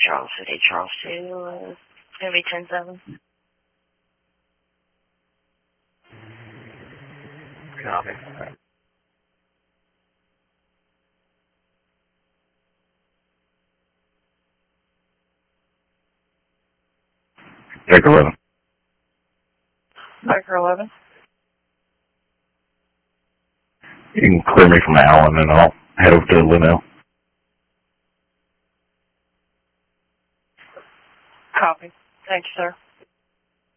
Charles City, Charles 2, it's going to be 10-7. Copy. Baker 11. Baker 11. You can clear me from Allen and I'll head over to Linnell. Copy. Thank you, sir.